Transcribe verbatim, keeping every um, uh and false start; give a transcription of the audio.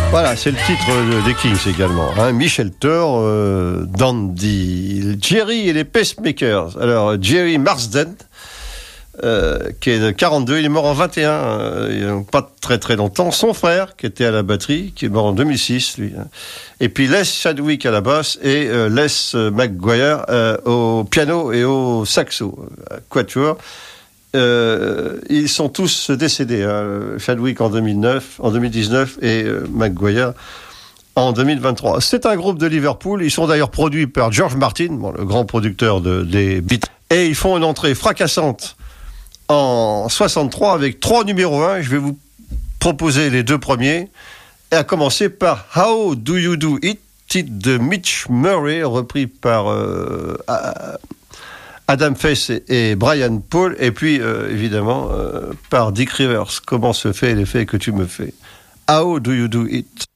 Voilà, c'est le titre de, des Kings également. Hein. Michel Thor, euh, Dandy, Jerry et les Pacemakers. Alors, Jerry Marsden, euh, qui est de quarante-deux, il est mort en vingt et un, euh, il n'y a pas très très longtemps. Son frère, qui était à la batterie, qui est mort en deux mille six, lui. Hein. Et puis Les Chadwick à la basse et euh, Les McGuire euh, au piano et au saxo, euh, quatuor. Euh, ils sont tous décédés, hein. Chadwick en deux mille neuf, en deux mille dix-neuf et euh, McGuire en deux mille vingt-trois. C'est un groupe de Liverpool. Ils sont d'ailleurs produits par George Martin, bon, le grand producteur de, des Beatles. Et ils font une entrée fracassante en soixante-trois avec trois numéros un. Je vais vous proposer les deux premiers. Et à commencer par How Do You Do It, titre de Mitch Murray, repris par euh, Adam Faith et Brian Paul, et puis euh, évidemment euh, par Dick Rivers. Comment se fait l'effet que tu me fais? How Do You Do It?